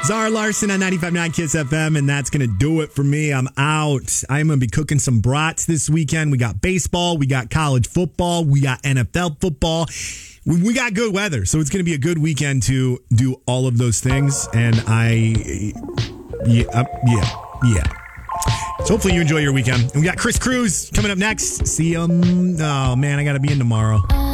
Zara Larson on 95.9 Kiss FM, and that's going to do it for me. I'm out. I'm going to be cooking some brats this weekend. We got baseball, we got college football, we got NFL football. We got good weather, so it's going to be a good weekend to do all of those things. And yeah. So hopefully you enjoy your weekend. And we got Chris Cruz coming up next. See him. Oh, man, I got to be in tomorrow.